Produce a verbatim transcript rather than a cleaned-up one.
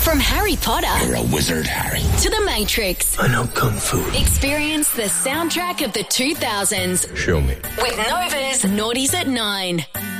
From Harry Potter. You're a wizard, Harry. To The Matrix. I know Kung Fu. Experience the soundtrack of the two thousands. Show me. With Nova's Naughties at Nine.